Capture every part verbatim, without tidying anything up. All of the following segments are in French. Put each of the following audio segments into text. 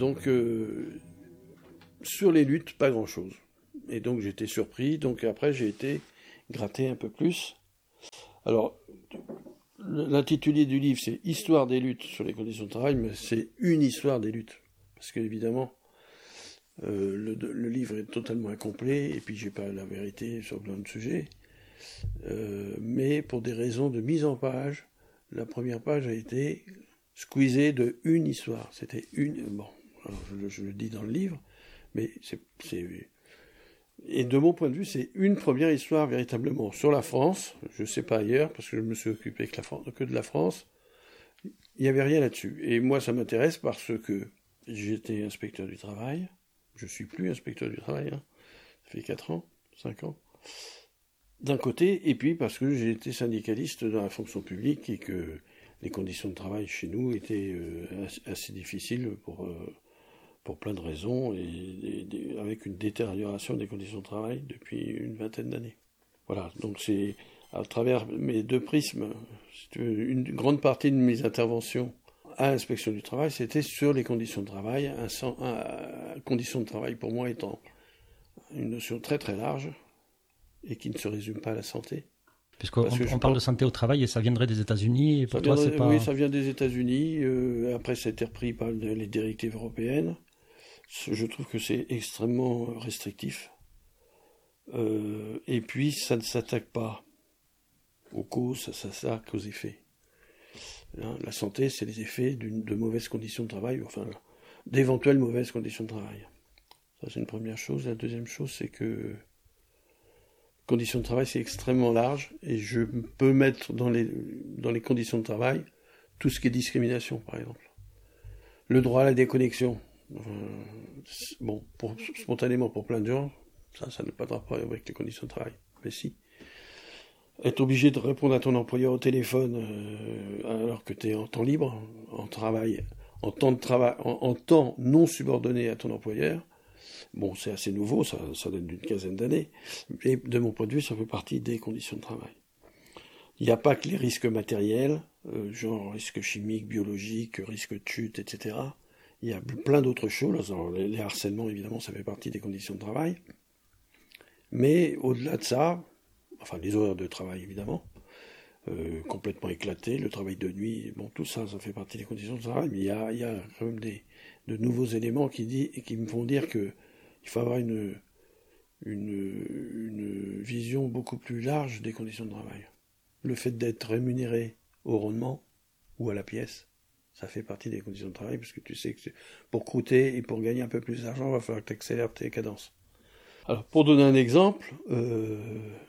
donc, euh, sur les luttes, pas grand-chose. Et donc, j'étais surpris. Donc, après, j'ai été gratter un peu plus. Alors, l'intitulé du livre, c'est « Histoire des luttes sur les conditions de travail », mais c'est une histoire des luttes. Parce qu'évidemment, euh, le, le livre est totalement incomplet, et puis j'ai pas la vérité sur plein de sujets. Euh, mais pour des raisons de mise en page, la première page a été squeezée de une histoire. C'était une... Bon, alors je, je le dis dans le livre, mais c'est... c'est et de mon point de vue, c'est une première histoire véritablement sur la France. Je ne sais pas ailleurs, parce que je me suis occupé que, la France, que de la France. Il n'y avait rien là-dessus. Et moi, ça m'intéresse parce que j'étais inspecteur du travail. Je ne suis plus inspecteur du travail. Hein. Ça fait quatre ans, cinq ans. D'un côté, et puis parce que j'ai été syndicaliste dans la fonction publique et que les conditions de travail chez nous étaient euh, assez difficiles pour... Euh, pour plein de raisons, et, et, et avec une détérioration des conditions de travail depuis une vingtaine d'années. Voilà, donc c'est à travers mes deux prismes, une grande partie de mes interventions à l'inspection du travail, c'était sur les conditions de travail, un, un, un, conditions de travail pour moi étant une notion très très large, et qui ne se résume pas à la santé. Puisqu'on on parle pense... de santé au travail, et ça viendrait des États-Unis, et pour ça toi viendrait, c'est pas... Oui, ça vient des États-Unis, euh, après ça a été repris par les directives européennes. Je trouve que c'est extrêmement restrictif. Euh, et puis, ça ne s'attaque pas aux causes, ça s'attaque aux effets. Hein, la santé, c'est les effets d'une, de mauvaises conditions de travail, enfin, d'éventuelles mauvaises conditions de travail. Ça, c'est une première chose. La deuxième chose, c'est que conditions de travail, c'est extrêmement large, et je peux mettre dans les, dans les conditions de travail tout ce qui est discrimination, par exemple. Le droit à la déconnexion. Enfin, bon, pour, spontanément pour plein de gens, ça, ça n'a pas de rapport avec les conditions de travail. Mais si. Être obligé de répondre à ton employeur au téléphone euh, alors que tu es en temps libre, en travail, en temps de travail, en, en temps non subordonné à ton employeur, bon, c'est assez nouveau, ça, ça date d'une quinzaine d'années, et de mon point de vue, ça fait partie des conditions de travail. Il n'y a pas que les risques matériels, euh, genre risques chimiques, biologiques, risques de chute, et cetera. Il y a plein d'autres choses. Alors, les, les harcèlements, évidemment, ça fait partie des conditions de travail. Mais au-delà de ça, enfin les horaires de travail, évidemment, euh, complètement éclatés, le travail de nuit, bon, tout ça, ça fait partie des conditions de travail. Mais il y a, il y a quand même des, de nouveaux éléments qui, dit, qui me font dire qu'il faut avoir une, une, une vision beaucoup plus large des conditions de travail. Le fait d'être rémunéré au rendement ou à la pièce, ça fait partie des conditions de travail, parce que tu sais que pour croûter et pour gagner un peu plus d'argent, il va falloir que tu accélères tes cadences. Alors, pour donner un exemple, euh,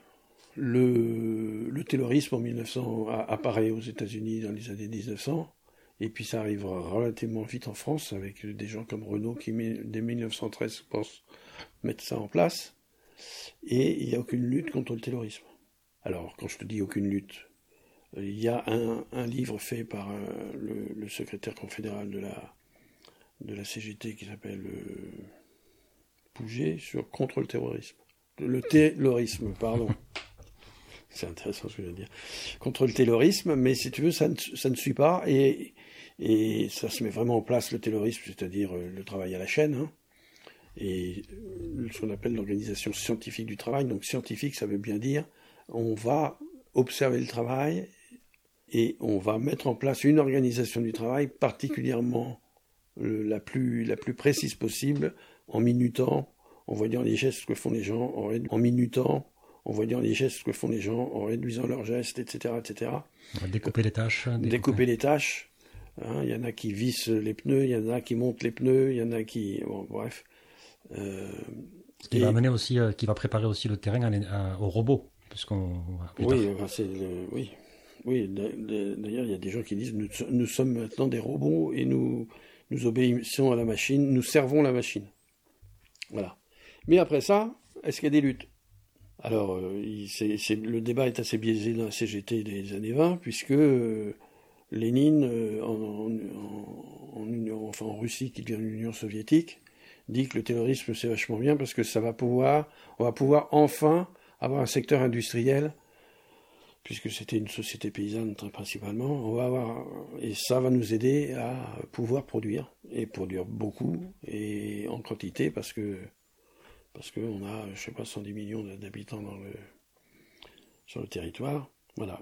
le, le taylorisme en mille neuf cents apparaît aux États-Unis dans les années dix-neuf cents, et puis ça arrivera relativement vite en France, avec des gens comme Renault qui, dès mille neuf cent treize, pensent mettre ça en place, et il n'y a aucune lutte contre le taylorisme. Alors, quand je te dis aucune lutte, il y a un, un livre fait par euh, le, le secrétaire confédéral de la, de la C G T qui s'appelle euh, Pouget sur contre le terrorisme. Le taylorisme, pardon. C'est intéressant ce que je veux dire. Contre le taylorisme, mais si tu veux, ça ne, ça ne suit pas, et, et ça se met vraiment en place, le taylorisme, c'est-à-dire euh, le travail à la chaîne, hein, et euh, ce qu'on appelle l'organisation scientifique du travail. Donc scientifique, ça veut bien dire on va observer le travail, et on va mettre en place une organisation du travail particulièrement euh, la, plus, la plus précise possible, en minutant, en voyant les gestes que font les gens, en, en minutant, en voyant les gestes que font les gens, en réduisant leurs gestes, et cetera, et cetera. Découper les tâches. Découper, découper les tâches. Hein, il y en a qui vissent les pneus, il y en a qui montent les pneus, il y en a qui... Bon, bref. Euh, Ce qui et... va amener aussi, euh, qui va préparer aussi le terrain à, à, aux robots, puisqu'on... Oui, enfin, c'est le, oui. Oui, d'ailleurs, il y a des gens qui disent nous, nous sommes maintenant des robots et nous, nous obéissons à la machine, nous servons la machine. Voilà. Mais après ça, est-ce qu'il y a des luttes ? Alors, euh, c'est, c'est, le débat est assez biaisé dans la C G T des années vingt, puisque euh, Lénine, euh, en, en, en, Union, enfin, en Russie, qui devient l'Union soviétique, dit que le terrorisme, c'est vachement bien, parce que ça va pouvoir, on va pouvoir enfin avoir un secteur industriel, puisque c'était une société paysanne très principalement, on va avoir, et ça va nous aider à pouvoir produire. et produire beaucoup et en quantité parce que parce qu'on a, je sais pas, cent dix millions d'habitants dans le sur le territoire. Voilà.